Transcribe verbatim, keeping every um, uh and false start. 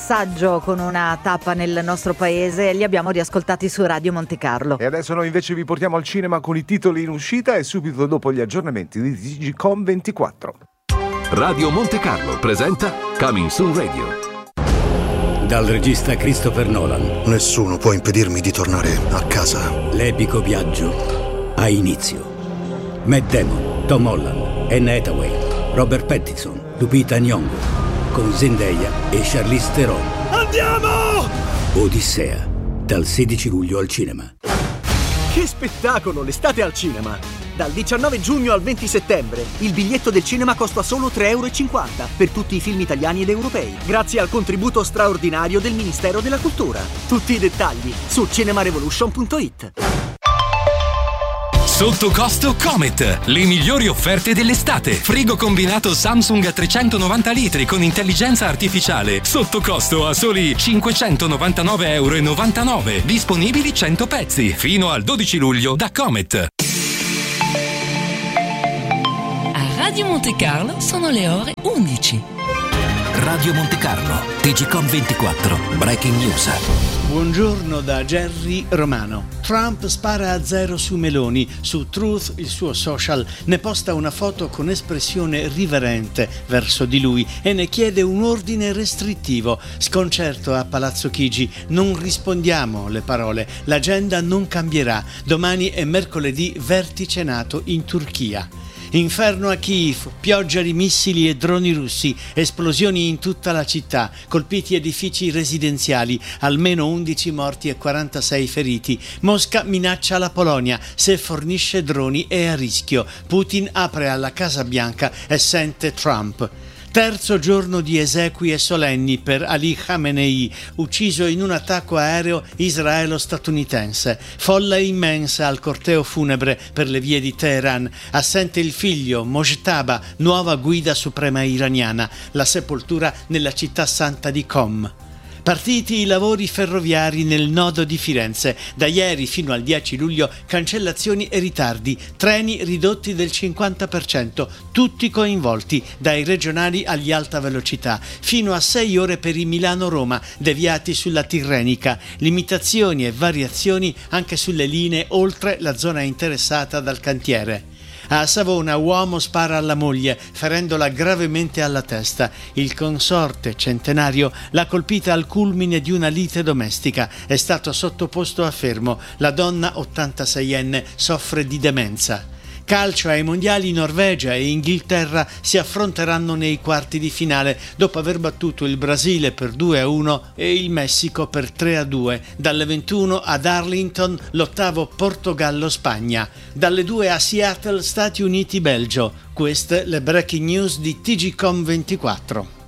passaggio con una tappa nel nostro paese, li abbiamo riascoltati su Radio Monte Carlo. E adesso noi invece vi portiamo al cinema con i titoli in uscita e subito dopo gli aggiornamenti di Digicom ventiquattro. Radio Monte Carlo presenta Coming Soon Radio. Dal regista Christopher Nolan. Nessuno può impedirmi di tornare a casa. L'epico viaggio ha inizio. Matt Damon, Tom Holland, Anne Hathaway, Robert Pattinson, Lupita Nyong'o, con Zendaya e Charlize Theron. Andiamo! Odissea, dal sedici luglio al cinema. Che spettacolo, l'estate al cinema! Dal diciannove giugno al venti settembre il biglietto del cinema costa solo tre euro e cinquanta per tutti i film italiani ed europei, grazie al contributo straordinario del Ministero della Cultura. Tutti i dettagli su cinemarevolution punto it. Sotto costo Comet, le migliori offerte dell'estate. Frigo combinato Samsung a trecentonovanta litri con intelligenza artificiale. Sotto costo a soli cinquecentonovantanove euro e novantanove. Disponibili cento pezzi. Fino al dodici luglio da Comet. A Radio Monte Carlo sono le ore undici. Radio Monte Carlo, Digicom ventiquattro, Breaking News. Buongiorno da Gerry Romano. Trump spara a zero su Meloni. Su Truth, il suo social, ne posta una foto con espressione riverente verso di lui e ne chiede un ordine restrittivo. Sconcerto a Palazzo Chigi. Non rispondiamo, le parole. L'agenda non cambierà. Domani è mercoledì, vertice NATO in Turchia. Inferno a Kiev, pioggia di missili e droni russi, esplosioni in tutta la città, colpiti edifici residenziali, almeno undici morti e quarantasei feriti. Mosca minaccia la Polonia, se fornisce droni è a rischio. Putin apre alla Casa Bianca e sente Trump. Terzo giorno di esequie solenni per Ali Khamenei, ucciso in un attacco aereo israelo-statunitense. Folla immensa al corteo funebre per le vie di Teheran. Assente il figlio, Mojtaba, nuova guida suprema iraniana. La sepoltura nella città santa di Qom. Partiti i lavori ferroviari nel nodo di Firenze. Da ieri fino al dieci luglio cancellazioni e ritardi, treni ridotti del cinquanta per cento, tutti coinvolti, dai regionali agli alta velocità, fino a sei ore per i Milano-Roma, deviati sulla Tirrenica, limitazioni e variazioni anche sulle linee oltre la zona interessata dal cantiere. A Savona, uomo spara alla moglie, ferendola gravemente alla testa. Il consorte centenario l'ha colpita al culmine di una lite domestica. È stato sottoposto a fermo. La donna ottantaseienne soffre di demenza. Calcio ai mondiali, Norvegia e Inghilterra si affronteranno nei quarti di finale dopo aver battuto il Brasile per due a uno e il Messico per tre a due. Dalle ventuno ad Arlington l'ottavo Portogallo-Spagna. Dalle due a Seattle, Stati Uniti-Belgio. Queste le breaking news di Digicom ventiquattro.